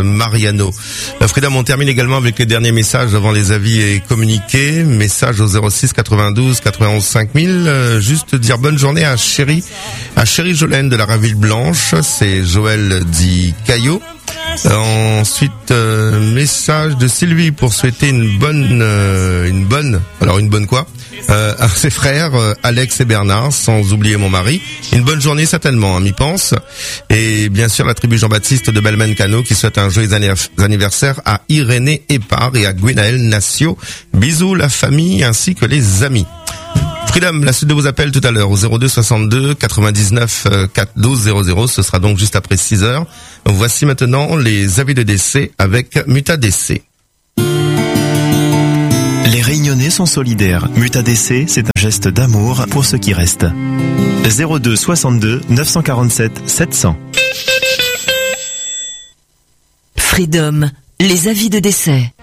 Mariano. Freedom, on termine également avec les derniers messages avant les avis et communiqués. Message au 06 92 91 5000. Juste dire bonne journée à Chéri Jolène de la Raville Blanche. C'est Joël dit Caillot. Ensuite, message de Sylvie pour souhaiter une bonne quoi à ses frères Alex et Bernard, sans oublier mon mari. Une bonne journée certainement, m'y pense. Et bien sûr la tribu Jean-Baptiste de Belmen-Cano qui souhaite un joyeux anniversaire à Irénée Épar et à Gwenaël Nacio. Bisous la famille ainsi que les amis. Freedom, la suite de vos appels tout à l'heure au 02 62 99 412 00. Ce sera donc juste après 6 heures. Voici maintenant les avis de décès avec Muta DC. Les Réunionnais sont solidaires. Muta DC, c'est un geste d'amour pour ceux qui restent. 02 62 947 700. Freedom, les avis de décès.